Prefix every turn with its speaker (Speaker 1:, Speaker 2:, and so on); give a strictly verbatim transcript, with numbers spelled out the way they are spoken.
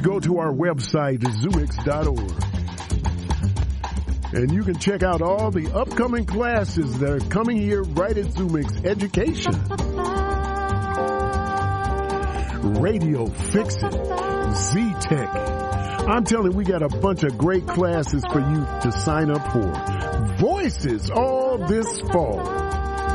Speaker 1: to go to our website, zoomix dot org. And you can check out all the upcoming classes that are coming here right at Zoomix Education. Radio Fix It, Z-Tech. I'm telling you, we got a bunch of great classes for you to sign up for. Voices all this fall.